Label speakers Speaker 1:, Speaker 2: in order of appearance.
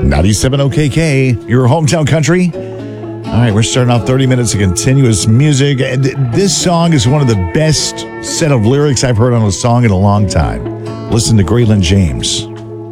Speaker 1: 97 OKK, your hometown country. All right, we're starting off 30 minutes of continuous music. And this song is one of the best set of lyrics I've heard on a song in a long time. Listen to Graylin James.